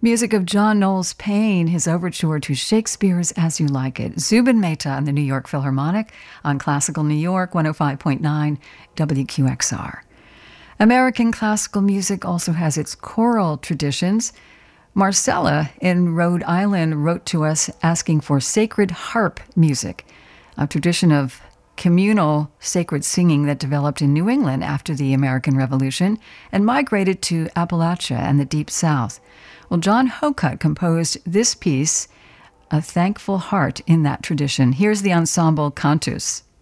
Music of John Knowles Paine, his overture to Shakespeare's As You Like It. Zubin Mehta and the New York Philharmonic on Classical New York 105.9 WQXR. American classical music also has its choral traditions. Marcella in Rhode Island wrote to us asking for sacred harp music, a tradition of communal sacred singing that developed in New England after the American Revolution and migrated to Appalachia and the Deep South. Well, John Hokut composed this piece, A Thankful Heart, in that tradition. Here's the ensemble Cantus.